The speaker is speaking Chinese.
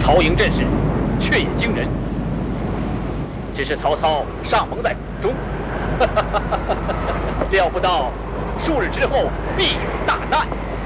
曹营阵势却也惊人，只是曹操尚蒙在鼓中，料不到数日之后必有大难。